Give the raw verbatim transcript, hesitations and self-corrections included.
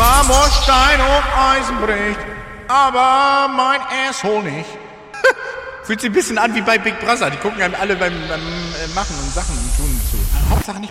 Marmor, Stein und Eisen bricht, aber mein Asshole nicht. Fühlt sich ein bisschen an wie bei Big Brother. Die gucken einem alle beim, beim äh, Machen und Sachen und Tun zu. Hauptsache nicht